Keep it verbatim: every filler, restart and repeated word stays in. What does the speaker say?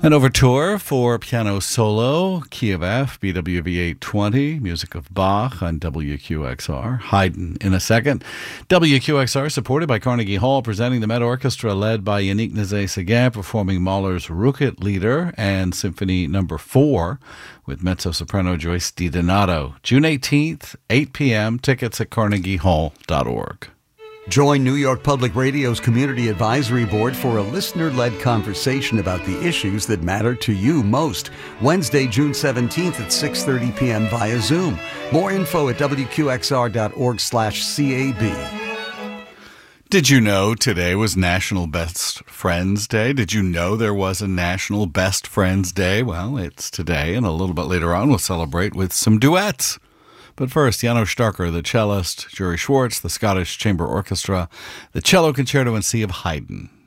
An overture for piano solo, key of F, B W V eight twenty, music of Bach on W Q X R. Haydn in a second. W Q X R supported by Carnegie Hall, presenting the Met Orchestra led by Yannick Nézet-Séguin, performing Mahler's Rückert Lieder and Symphony Number four with mezzo-soprano Joyce DiDonato. June eighteenth, eight p.m. Tickets at carnegie hall dot org. Join New York Public Radio's Community Advisory Board for a listener-led conversation about the issues that matter to you most. Wednesday, June seventeenth at six thirty p.m. via Zoom. More info at w q x r dot org slash c a b. Did you know today was National Best Friends Day? Did you know there was a National Best Friends Day? Well, it's today, and a little bit later on we'll celebrate with some duets. But first, Janos Starker, the cellist, Jerry Schwartz, the Scottish Chamber Orchestra, the Cello Concerto in C of Haydn.